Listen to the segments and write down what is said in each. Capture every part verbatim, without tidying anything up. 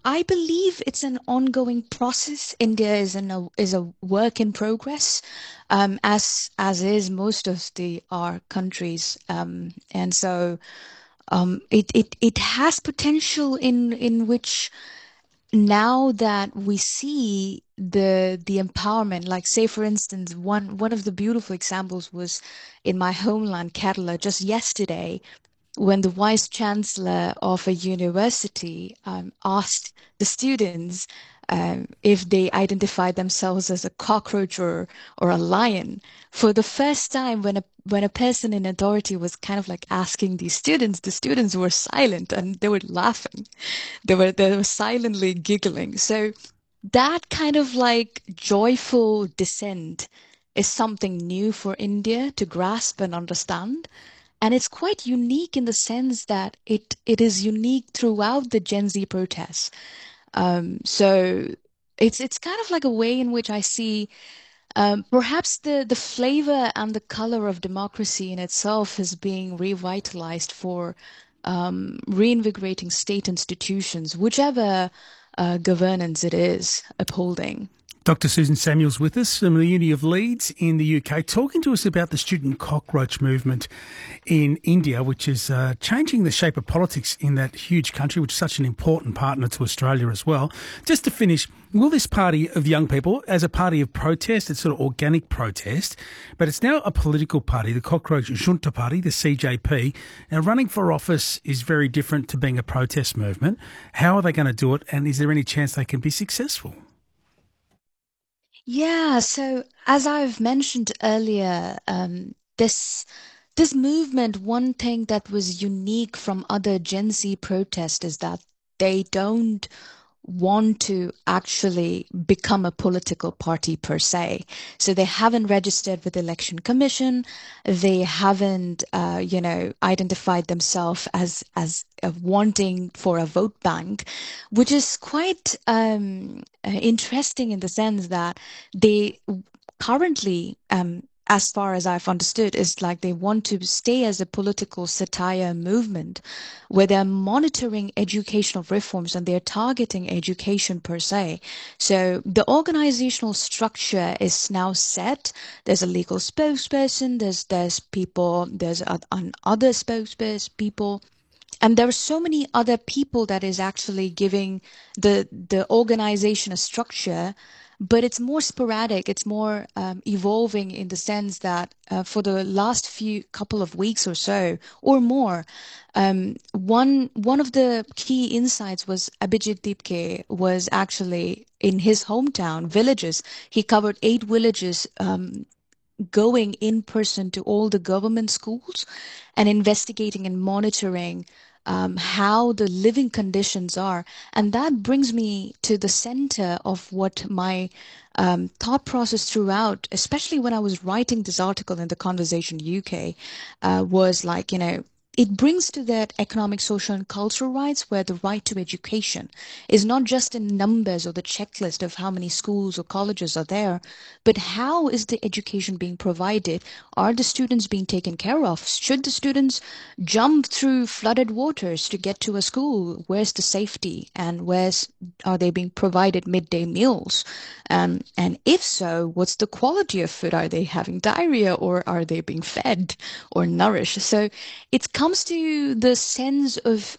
I believe it's an ongoing process. India is an, a is a work in progress, um, as as is most of the our countries, um, and so um, it it it has potential in in which now that we see the the empowerment, like say for instance, one one of the beautiful examples was in my homeland, Kerala, just yesterday when the vice chancellor of a university um, asked the students um, if they identified themselves as a cockroach or or a lion. For the first time, when a when a person in authority was kind of like asking these students, the students were silent and they were laughing. They were they were silently giggling. So that kind of like joyful dissent is something new for India to grasp and understand. And it's quite unique in the sense that it it is unique throughout the Gen Z protests. Um, so it's it's kind of like a way in which I see um, perhaps the the flavor and the color of democracy in itself is being revitalized for um, reinvigorating state institutions, whichever uh, governance it is upholding. Doctor Susan Samuels with us from the Uni of Leeds in the U K, talking to us about the student cockroach movement in India, which is uh, changing the shape of politics in that huge country, which is such an important partner to Australia as well. Just to finish, will this party of young people, as a party of protest, it's sort of organic protest, but it's now a political party, the Cockroach Junta Party, the C J P. Now, running for office is very different to being a protest movement. How are they going to do it, and is there any chance they can be successful? Yeah, so as I've mentioned earlier, um, this this movement, one thing that was unique from other Gen Z protests is that they don't want to actually become a political party per se. So they haven't registered with the Election Commission. They haven't, uh, you know, identified themselves as as uh, wanting for a vote bank, which is quite um, uh, interesting in the sense that they currently um, as far as I've understood, is like they want to stay as a political satire movement where they're monitoring educational reforms and they're targeting education per se. So the organizational structure is now set. There's a legal spokesperson, there's there's people, there's a, an other spokesperson people. And there are so many other people that is actually giving the the organization a structure, but it's more sporadic. It's more um, evolving in the sense that uh, for the last few couple of weeks or so or more, um, one one of the key insights was Abhijit Deepke was actually in his hometown villages. He covered eight villages. Um, going in person to all the government schools and investigating and monitoring um, how the living conditions are. And that brings me to the center of what my um, thought process throughout, especially when I was writing this article in the Conversation U K, uh, was like, you know, it brings to that economic, social, and cultural rights where the right to education is not just in numbers or the checklist of how many schools or colleges are there, but how is the education being provided? Are the students being taken care of? Should the students jump through flooded waters to get to a school? Where's the safety? And where's are they being provided midday meals? Um, and if so, what's the quality of food? Are they having diarrhea or are they being fed or nourished? So it comes to the sense of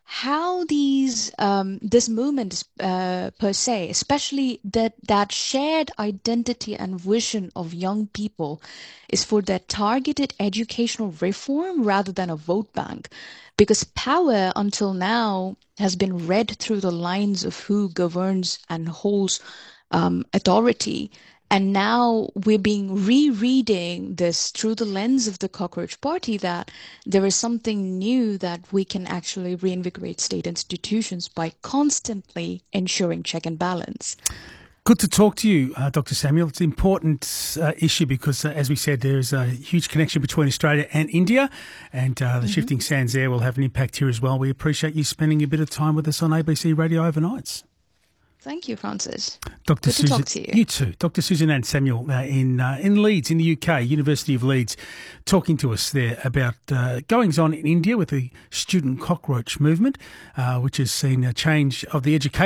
how these um, this movement uh, per se, especially that that shared identity and vision of young people, is for that targeted educational reform rather than a vote bank, because power until now has been read through the lines of who governs and holds um, authority. And now we're being rereading this through the lens of the Cockroach Party that there is something new that we can actually reinvigorate state institutions by constantly ensuring check and balance. Good to talk to you, uh, Doctor Samuel. It's an important uh, issue because, uh, as we said, there is a huge connection between Australia and India, and uh, the mm-hmm. shifting sands there will have an impact here as well. We appreciate you spending a bit of time with us on A B C Radio Overnights. Thank you, Francis. Doctor Good Susan, to talk to you. You too. Doctor Susan Ann Samuel uh, in uh, in Leeds, in the U K, University of Leeds, talking to us there about uh, goings on in India with the student cockroach movement, uh, which has seen a change of the education